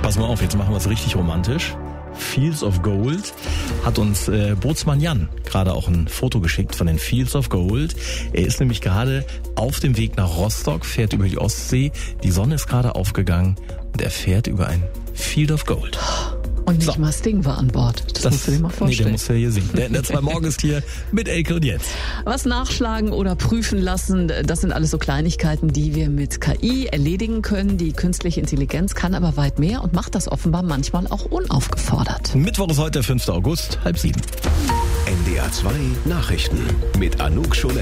Pass mal auf, jetzt machen wir es richtig romantisch. Fields of Gold hat uns Bootsmann Jan gerade auch ein Foto geschickt von den Fields of Gold. Er ist nämlich gerade auf dem Weg nach Rostock, fährt über die Ostsee. Die Sonne ist gerade aufgegangen und er fährt über ein Field of Gold. Und nicht mal Sting war an Bord. Das musst du dir mal vorstellen. Nee, der muss ja hier singen. Der 2 Morgen ist hier mit Elke und Jens. Was nachschlagen oder prüfen lassen, das sind alles so Kleinigkeiten, die wir mit KI erledigen können. Die künstliche Intelligenz kann aber weit mehr und macht das offenbar manchmal auch unaufgefordert. Mittwoch ist heute der 5. August, 6:30. NDR 2 Nachrichten mit Anouk Scholen.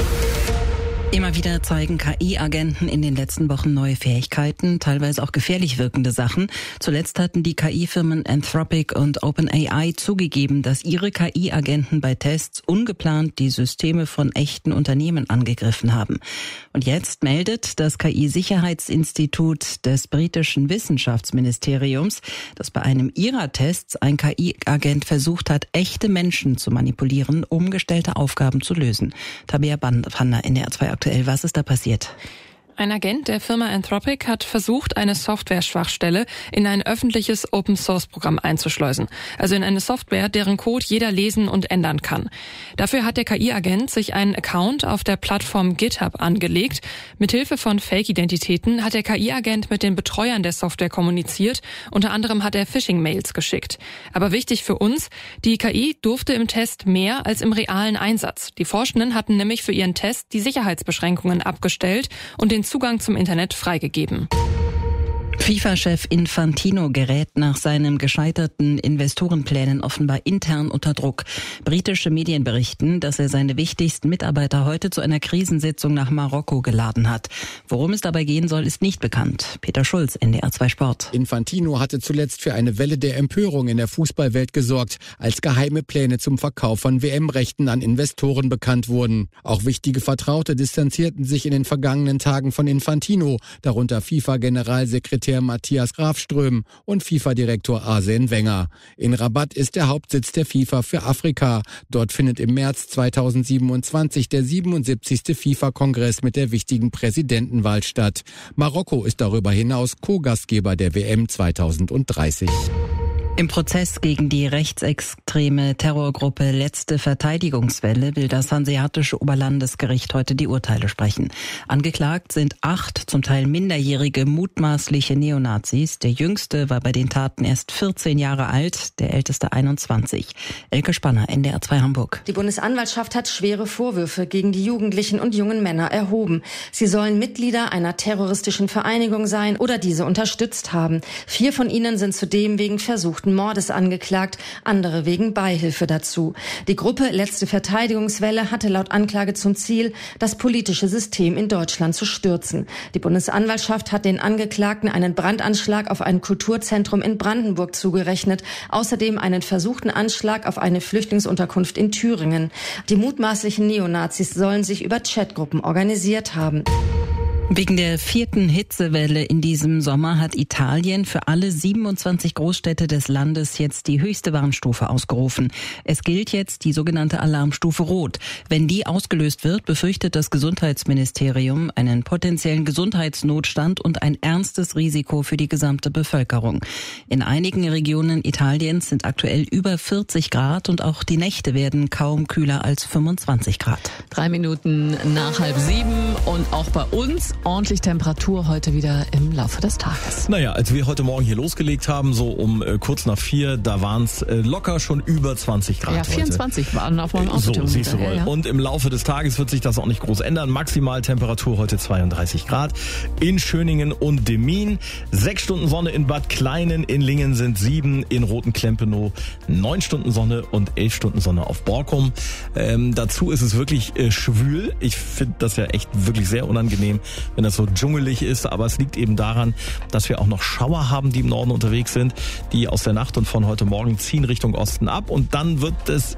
Immer wieder zeigen KI-Agenten in den letzten Wochen neue Fähigkeiten, teilweise auch gefährlich wirkende Sachen. Zuletzt hatten die KI-Firmen Anthropic und OpenAI zugegeben, dass ihre KI-Agenten bei Tests ungeplant die Systeme von echten Unternehmen angegriffen haben. Und jetzt meldet das KI-Sicherheitsinstitut des britischen Wissenschaftsministeriums, dass bei einem ihrer Tests ein KI-Agent versucht hat, echte Menschen zu manipulieren, um gestellte Aufgaben zu lösen. Tabea Bander, NDR 2 aktuell. Was ist da passiert? Ein Agent der Firma Anthropic hat versucht, eine Software-Schwachstelle in ein öffentliches Open-Source-Programm einzuschleusen. Also in eine Software, deren Code jeder lesen und ändern kann. Dafür hat der KI-Agent sich einen Account auf der Plattform GitHub angelegt. Mithilfe von Fake-Identitäten hat der KI-Agent mit den Betreuern der Software kommuniziert. Unter anderem hat er Phishing-Mails geschickt. Aber wichtig für uns, die KI durfte im Test mehr als im realen Einsatz. Die Forschenden hatten nämlich für ihren Test die Sicherheitsbeschränkungen abgestellt und den Zugang zum Internet freigegeben. FIFA-Chef Infantino gerät nach seinen gescheiterten Investorenplänen offenbar intern unter Druck. Britische Medien berichten, dass er seine wichtigsten Mitarbeiter heute zu einer Krisensitzung nach Marokko geladen hat. Worum es dabei gehen soll, ist nicht bekannt. Peter Schulz, NDR 2 Sport. Infantino hatte zuletzt für eine Welle der Empörung in der Fußballwelt gesorgt, als geheime Pläne zum Verkauf von WM-Rechten an Investoren bekannt wurden. Auch wichtige Vertraute distanzierten sich in den vergangenen Tagen von Infantino, darunter FIFA-Generalsekretär Matthias Grafström und FIFA-Direktor Arsene Wenger. In Rabat ist der Hauptsitz der FIFA für Afrika. Dort findet im März 2027 der 77. FIFA-Kongress mit der wichtigen Präsidentenwahl statt. Marokko ist darüber hinaus Co-Gastgeber der WM 2030. Im Prozess gegen die rechtsextreme Terrorgruppe Letzte Verteidigungswelle will das Hanseatische Oberlandesgericht heute die Urteile sprechen. Angeklagt sind 8 zum Teil minderjährige mutmaßliche Neonazis. Der jüngste war bei den Taten erst 14 Jahre alt, der älteste 21. Elke Spanner, NDR 2 Hamburg. Die Bundesanwaltschaft hat schwere Vorwürfe gegen die Jugendlichen und jungen Männer erhoben. Sie sollen Mitglieder einer terroristischen Vereinigung sein oder diese unterstützt haben. 4 von ihnen sind zudem wegen versuchten Mordes angeklagt, andere wegen Beihilfe dazu. Die Gruppe Letzte Verteidigungswelle hatte laut Anklage zum Ziel, das politische System in Deutschland zu stürzen. Die Bundesanwaltschaft hat den Angeklagten einen Brandanschlag auf ein Kulturzentrum in Brandenburg zugerechnet, außerdem einen versuchten Anschlag auf eine Flüchtlingsunterkunft in Thüringen. Die mutmaßlichen Neonazis sollen sich über Chatgruppen organisiert haben. Wegen der 4. Hitzewelle in diesem Sommer hat Italien für alle 27 Großstädte des Landes jetzt die höchste Warnstufe ausgerufen. Es gilt jetzt die sogenannte Alarmstufe Rot. Wenn die ausgelöst wird, befürchtet das Gesundheitsministerium einen potenziellen Gesundheitsnotstand und ein ernstes Risiko für die gesamte Bevölkerung. In einigen Regionen Italiens sind aktuell über 40 Grad und auch die Nächte werden kaum kühler als 25 Grad. 3 Minuten nach 6:30 und auch bei uns ordentlich Temperatur heute wieder im Laufe des Tages. Naja, als wir heute Morgen hier losgelegt haben, so um kurz nach 4, da waren es locker schon über 20 Grad. Ja, 24 heute. Waren auf meinem Autothermometer. So, siehst du wohl. Ja. Und im Laufe des Tages wird sich das auch nicht groß ändern. Maximaltemperatur heute 32 Grad in Schöningen und Demmin. 6 Stunden Sonne in Bad Kleinen, in Lingen sind 7, in Roten-Klempenow 9 Stunden Sonne und 11 Stunden Sonne auf Borkum. Dazu ist es wirklich schwül. Ich finde das ja echt wirklich sehr unangenehm, wenn das so dschungelig ist, aber es liegt eben daran, dass wir auch noch Schauer haben, die im Norden unterwegs sind, die aus der Nacht und von heute Morgen ziehen Richtung Osten ab und dann wird es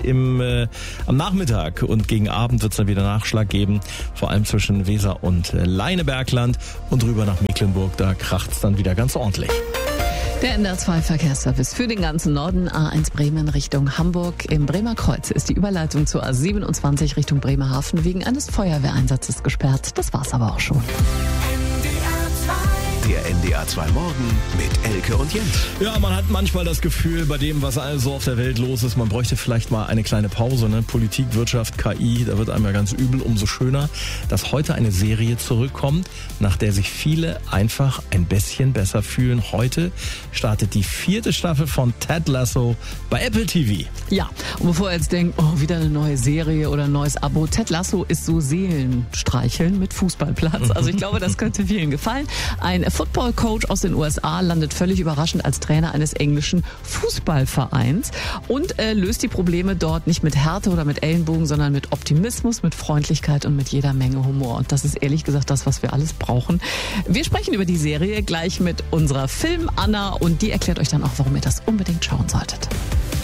am Nachmittag und gegen Abend wird es dann wieder Nachschlag geben, vor allem zwischen Weser und Leinebergland und rüber nach Mecklenburg, da kracht es dann wieder ganz ordentlich. Der NDR 2 Verkehrsservice für den ganzen Norden, A1 Bremen Richtung Hamburg. Im Bremer Kreuz ist die Überleitung zur A27 Richtung Bremerhaven wegen eines Feuerwehreinsatzes gesperrt. Das war's aber auch schon. Der NDR 2 Morgen mit Elke und Jens. Ja, man hat manchmal das Gefühl, bei dem, was also auf der Welt los ist, man bräuchte vielleicht mal eine kleine Pause. Ne? Politik, Wirtschaft, KI, da wird einem ja ganz übel. Umso schöner, dass heute eine Serie zurückkommt, nach der sich viele einfach ein bisschen besser fühlen. Heute startet die 4. Staffel von Ted Lasso bei Apple TV. Ja, und bevor ihr jetzt denkt, oh, wieder eine neue Serie oder ein neues Abo, Ted Lasso ist so Seelenstreicheln mit Fußballplatz. Also ich glaube, das könnte vielen gefallen. Ein Football-Coach aus den USA landet völlig überraschend als Trainer eines englischen Fußballvereins und löst die Probleme dort nicht mit Härte oder mit Ellenbogen, sondern mit Optimismus, mit Freundlichkeit und mit jeder Menge Humor. Und das ist ehrlich gesagt das, was wir alles brauchen. Wir sprechen über die Serie gleich mit unserer Film-Anna und die erklärt euch dann auch, warum ihr das unbedingt schauen solltet.